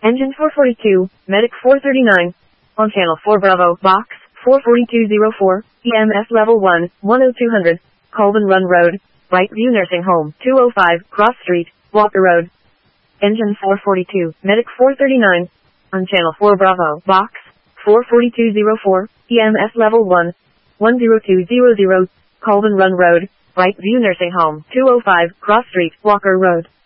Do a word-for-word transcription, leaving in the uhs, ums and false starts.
Engine four forty-two, Medic four thirty-nine. On Channel four Bravo, Box four forty-two oh four, E M S Level one, one oh two hundred, Colvin Run Road, Brightview Nursing Home, two oh five, Cross Street, Walker Road. Engine four forty-two, Medic four thirty-nine. On Channel four Bravo, Box four forty-two oh four, E M S Level one, one oh two hundred, Colvin Run Road, Brightview Nursing Home, two oh five, Cross Street, Walker Road.